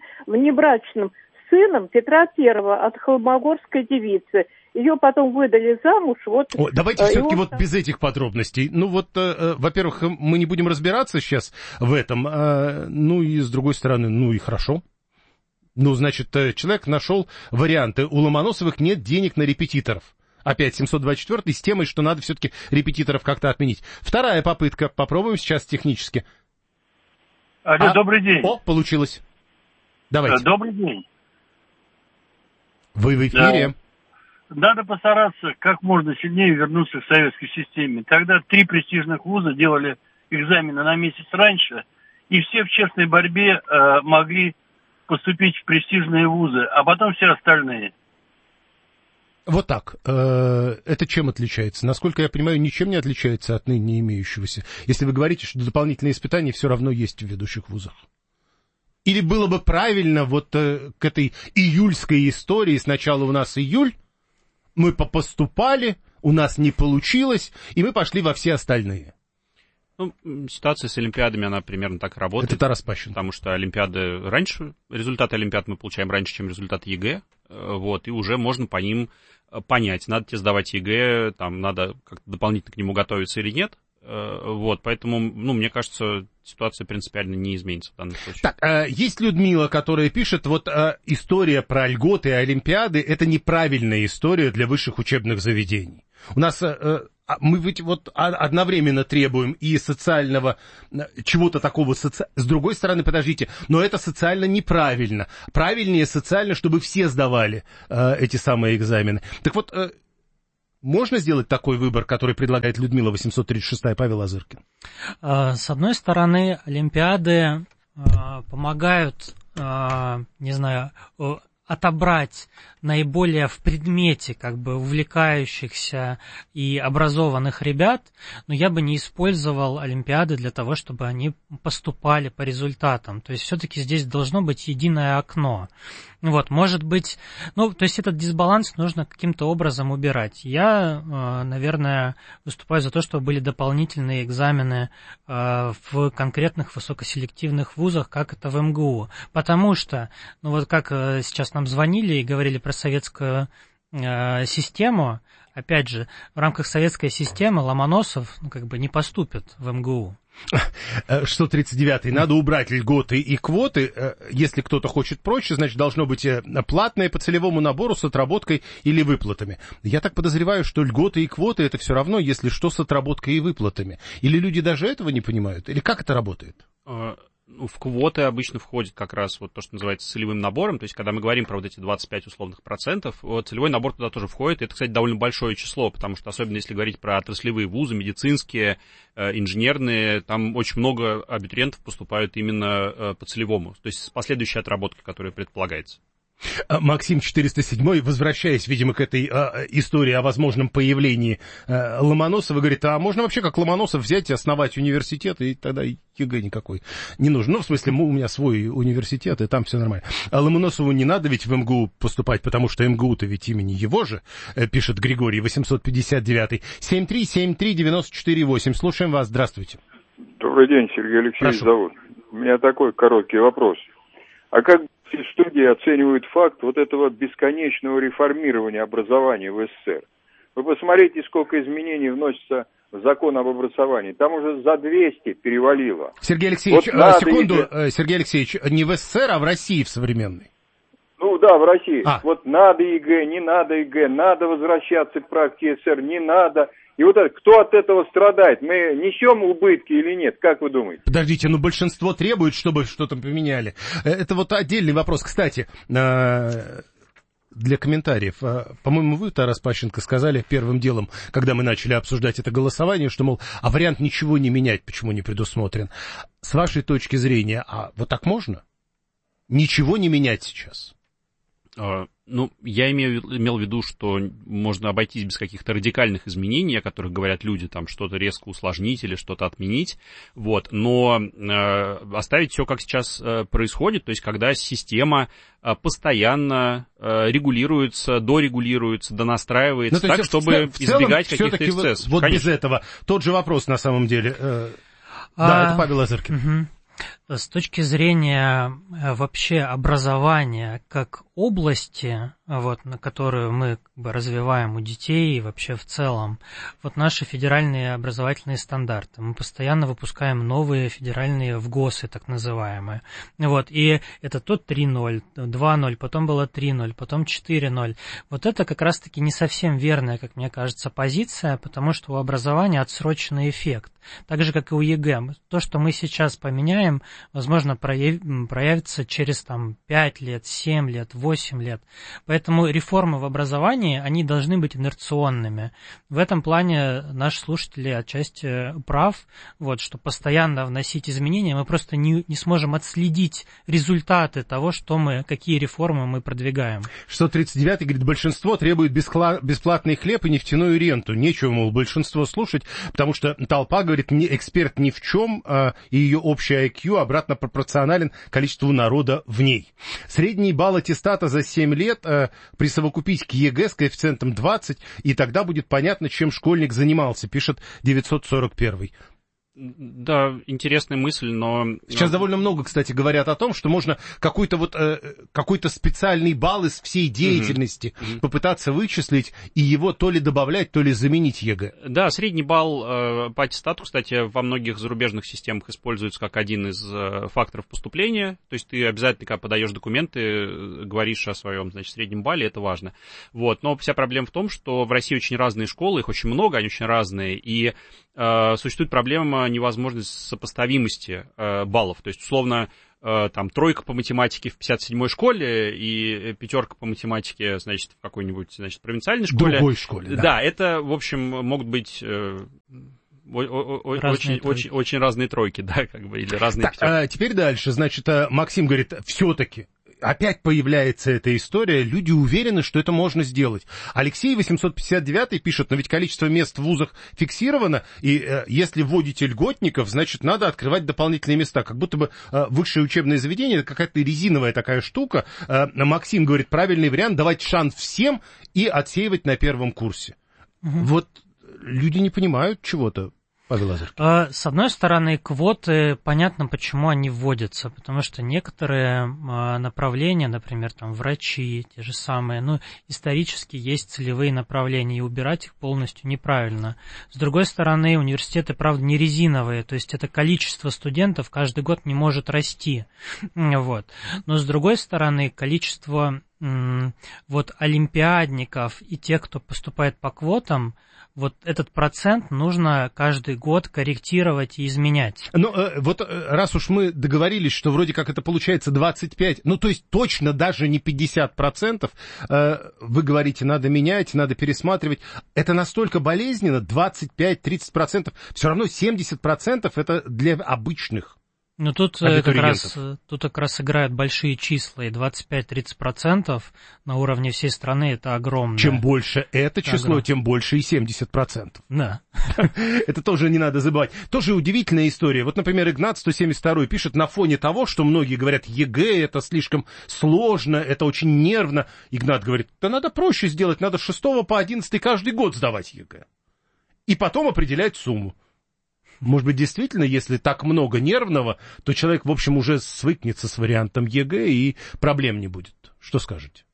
сыном Петра Первого от холмогорской девицы. Ее потом выдали замуж. Вот, давайте все-таки вот без этих подробностей. Ну вот, во-первых, мы не будем разбираться сейчас в этом. Ну и с другой стороны, ну и хорошо. Ну, значит, человек нашел варианты. У Ломоносовых нет денег на репетиторов. Опять 724 с темой, что надо все-таки репетиторов как-то отменить. Вторая попытка. Попробуем сейчас технически. Алло, добрый день. О, получилось. Давайте. Добрый день. Вы в эфире. Да. Надо постараться как можно сильнее вернуться к советской системе. Тогда 3 престижных вуза делали экзамены на месяц раньше, и все в честной борьбе могли поступить в престижные вузы, а потом все остальные. Вот так. Это чем отличается? Насколько я понимаю, ничем не отличается от ныне имеющегося. Если вы говорите, что дополнительные испытания все равно есть в ведущих вузах. Или было бы правильно вот к этой июльской истории, сначала у нас июль, мы поступали, у нас не получилось, и мы пошли во все остальные. Ну, ситуация с олимпиадами, она примерно так работает. Это Тарас Пащин. Потому что олимпиады раньше, результаты олимпиад мы получаем раньше, чем результаты ЕГЭ, вот, и уже можно по ним понять, надо тебе сдавать ЕГЭ, там, надо как-то дополнительно к нему готовиться или нет. Вот, поэтому, ну, мне кажется, ситуация принципиально не изменится в данном случае. Так, есть Людмила, которая пишет, вот история про льготы и олимпиады, это неправильная история для высших учебных заведений. У нас, мы ведь вот одновременно требуем и социального, чего-то такого, с другой стороны, подождите, но это социально неправильно. Правильнее социально, чтобы все сдавали эти самые экзамены. Так вот, можно сделать такой выбор, который предлагает Людмила 836-я, Павел Азыркин? С одной стороны, олимпиады помогают, не знаю, отобрать наиболее в предмете как бы увлекающихся и образованных ребят, но я бы не использовал олимпиады для того, чтобы они поступали по результатам. То есть все-таки здесь должно быть единое окно. Вот, может быть, ну, то есть этот дисбаланс нужно каким-то образом убирать. Я, наверное, выступаю за то, чтобы были дополнительные экзамены в конкретных высокоселективных вузах, как это в МГУ. Потому что, ну вот как сейчас нам звонили и говорили про советскую систему, опять же, в рамках советской системы Ломоносов, ну, как бы не поступит в МГУ. 139-й. Надо убрать льготы и квоты. Если кто-то хочет проще, значит, должно быть платное по целевому набору с отработкой или выплатами. Я так подозреваю, что льготы и квоты это все равно, если что, с отработкой и выплатами. Или люди даже этого не понимают? Или как это работает? В квоты обычно входит как раз вот то, что называется целевым набором. То есть, когда мы говорим про вот эти 25 условных процентов, вот целевой набор туда тоже входит. Это, кстати, довольно большое число, потому что, особенно если говорить про отраслевые вузы, медицинские, инженерные, там очень много абитуриентов поступают именно по целевому, то есть с последующей отработкой, которая предполагается. Максим 407, возвращаясь, видимо, к этой истории о возможном появлении Ломоносова, говорит, а можно вообще как Ломоносов взять и основать университет, и тогда ЕГЭ никакой не нужен. Ну, в смысле, у меня свой университет, и там все нормально. А Ломоносову не надо ведь в МГУ поступать, потому что МГУ-то ведь имени его же, пишет Григорий 859. 7373948. Слушаем вас, здравствуйте. Добрый день, Сергей Алексеевич зовут. У меня такой короткий вопрос. А как студии оценивают факт вот этого бесконечного реформирования образования в СССР? Вы посмотрите, сколько изменений вносится в закон об образовании. Там уже за 200 перевалило. Сергей Алексеевич, вот секунду, Сергей Алексеевич, не в СССР, а в России в современной. Ну да, в России. Вот надо ЕГЭ, не надо ЕГЭ, надо возвращаться к практике СССР, не надо. И вот это, кто от этого страдает? Мы несем убытки или нет? Как вы думаете? Подождите, ну большинство требует, чтобы что-то поменяли. Это вот отдельный вопрос. Кстати, для комментариев. По-моему, вы, Тарас Пащенко, сказали первым делом, когда мы начали обсуждать это голосование, что, мол, а вариант ничего не менять, почему не предусмотрен. С вашей точки зрения, а вот так можно? Ничего не менять сейчас? Ну, я имел в виду, что можно обойтись без каких-то радикальных изменений, о которых говорят люди, там что-то резко усложнить или что-то отменить, вот, но оставить все, как сейчас происходит, то есть когда система постоянно регулируется, дорегулируется, донастраивается, так, чтобы избегать каких-то эксцессов. Вот без этого. Тот же вопрос на самом деле. Да, это Павел Азыркин. С точки зрения вообще образования как области, вот, на которую мы как бы развиваем у детей и вообще в целом, вот наши федеральные образовательные стандарты. Мы постоянно выпускаем новые федеральные ВГОСы, так называемые. Вот, и это то 3.0, 2.0, потом было 3.0, потом 4.0. Вот это как раз-таки не совсем верная, как мне кажется, позиция, потому что у образования отсроченный эффект. Так же, как и у ЕГЭ. То, что мы сейчас поменяем, возможно, проявится через там, 5 лет, 7 лет, 8 лет. Поэтому реформы в образовании, они должны быть инерционными. В этом плане наши слушатели отчасти прав, вот, что постоянно вносить изменения, мы просто не сможем отследить результаты того, какие реформы мы продвигаем. 639 говорит, большинство требует бесплатный хлеб и нефтяную ренту. Нечего, мол, большинство слушать, потому что толпа, говорит, эксперт ни в чем, и ее общий IQ обратно пропорционален количеству народа в ней. Средний балл аттестата за 7 лет присовокупить к ЕГЭ с коэффициентом 20, и тогда будет понятно, чем школьник занимался, пишет 941. Да, интересная мысль, но... Сейчас довольно много, кстати, говорят о том, что можно какой-то специальный балл из всей деятельности попытаться вычислить и его то ли добавлять, то ли заменить ЕГЭ. Да, средний балл по аттестату, кстати, во многих зарубежных системах используется как один из факторов поступления. То есть ты обязательно, когда подаешь документы, говоришь о своем, значит, среднем балле, это важно. Вот. Но вся проблема в том, что в России очень разные школы, их очень много, они очень разные, и существует проблема невозможности сопоставимости баллов. То есть, условно, там, 3 по математике в 57-й школе и 5 по математике, значит, в какой-нибудь, значит, провинциальной школе. Другой школе, да. Да, это, в общем, могут быть... Очень разные тройки, да, как бы, или разные пятерки. Теперь дальше, значит, Максим говорит, все-таки опять появляется эта история, люди уверены, что это можно сделать. Алексей 859 пишет, но ведь количество мест в вузах фиксировано, и если вводите льготников, значит, надо открывать дополнительные места, как будто бы высшее учебное заведение, это какая-то резиновая такая штука. Максим говорит, правильный вариант, давать шанс всем и отсеивать на первом курсе. Вот люди не понимают чего-то. Павел Лазарь. С одной стороны, квоты, понятно, почему они вводятся, потому что некоторые направления, например, там, врачи, те же самые, исторически есть целевые направления, и убирать их полностью неправильно. С другой стороны, университеты, правда, не резиновые, то есть это количество студентов каждый год не может расти. Вот. Но с другой стороны, количество олимпиадников и тех, кто поступает по квотам, вот этот процент нужно каждый год корректировать и изменять. Раз уж мы договорились, что вроде как это получается 25, то есть точно даже не 50%, вы говорите, надо менять, надо пересматривать. Это настолько болезненно, 25-30%, все равно 70% это для обычных. Тут как раз играют большие числа, и 25-30% на уровне всей страны это огромно. Чем больше это число, тем больше и 70%. Да. Это тоже не надо забывать. Тоже удивительная история. Вот, например, Игнат 172 пишет, на фоне того, что многие говорят, ЕГЭ это слишком сложно, это очень нервно. Игнат говорит, да надо проще сделать, надо с 6 по 11 каждый год сдавать ЕГЭ. И потом определять сумму. Может быть, действительно, если так много нервного, то человек, в общем, уже свыкнется с вариантом ЕГЭ и проблем не будет. Что скажете?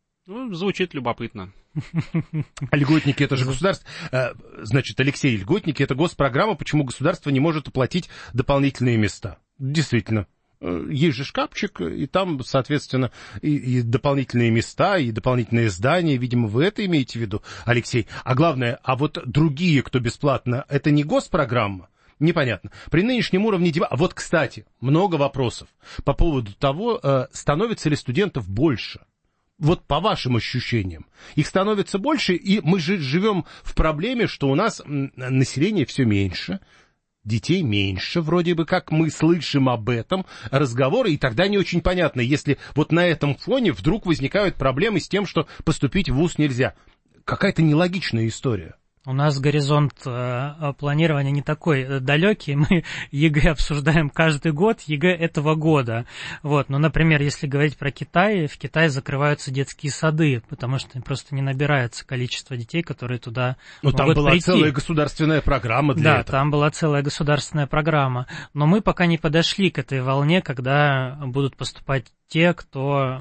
Звучит любопытно. Льготники — это же государство. Значит, Алексей, льготники — это госпрограмма, почему государство не может оплатить дополнительные места. Действительно. Есть же шкафчик, и там, соответственно, и дополнительные места, и дополнительные здания. Видимо, вы это имеете в виду, Алексей. А главное, вот другие, кто бесплатно, это не госпрограмма? Непонятно. При нынешнем уровне... Вот, кстати, много вопросов по поводу того, становится ли студентов больше. Вот по вашим ощущениям. Их становится больше, и мы же живем в проблеме, что у нас население все меньше, детей меньше, вроде бы как мы слышим об этом разговоры, и тогда не очень понятно, если вот на этом фоне вдруг возникают проблемы с тем, что поступить в вуз нельзя. Какая-то нелогичная история. У нас горизонт планирования не такой далекий, мы ЕГЭ обсуждаем каждый год, ЕГЭ этого года. Вот. Но, например, если говорить про Китай, в Китае закрываются детские сады, потому что просто не набирается количество детей, которые туда могут прийти. Там была целая государственная программа для этого. Да, там была целая государственная программа. Но мы пока не подошли к этой волне, когда будут поступать те, кто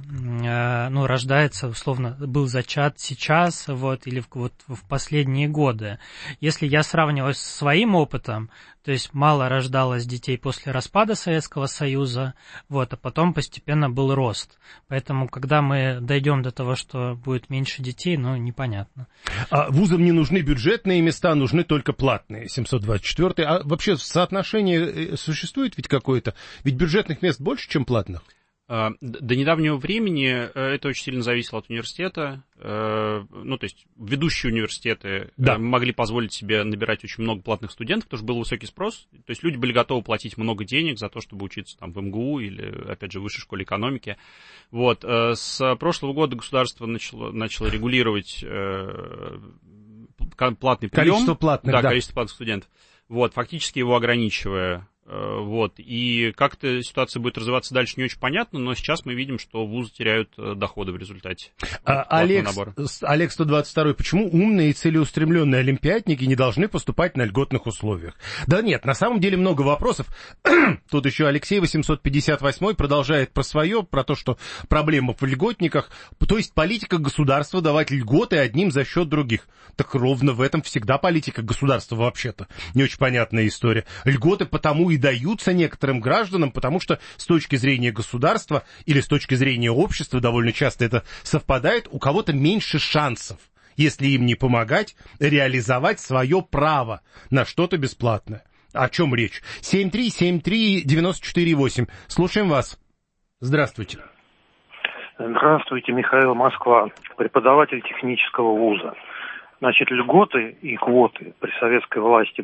рождается, условно, был зачат сейчас, или в последние годы. Если я сравниваю с своим опытом, то есть мало рождалось детей после распада Советского Союза, а потом постепенно был рост. Поэтому, когда мы дойдем до того, что будет меньше детей, непонятно. Вузам не нужны бюджетные места, нужны только платные, 724. А вообще соотношение существует ведь какое-то? Ведь бюджетных мест больше, чем платных? До недавнего времени это очень сильно зависело от университета. Ну, то есть ведущие университеты могли позволить себе набирать очень много платных студентов, потому что был высокий спрос. То есть люди были готовы платить много денег за то, чтобы учиться там в МГУ или, опять же, в высшей школе экономики. Вот. С прошлого года государство начало регулировать платный прием. Количество платных, количество платных студентов. Вот, фактически его ограничивая. Вот, и как эта ситуация будет развиваться дальше, не очень понятно, но сейчас мы видим, что вузы теряют доходы в результате. Олег 122, почему умные и целеустремленные олимпиадники не должны поступать на льготных условиях? Да нет, на самом деле много вопросов. Тут еще Алексей 858 продолжает про свое, про то, что проблема в льготниках, то есть политика государства давать льготы одним за счет других. Так ровно в этом всегда политика государства вообще-то. Не очень понятная история. Льготы потому и даются некоторым гражданам, потому что с точки зрения государства или с точки зрения общества, довольно часто это совпадает, у кого-то меньше шансов, если им не помогать, реализовать свое право на что-то бесплатное. О чем речь? 7373948. Слушаем вас. Здравствуйте. Здравствуйте, Михаил, Москва, преподаватель технического вуза. Значит, льготы и квоты при советской власти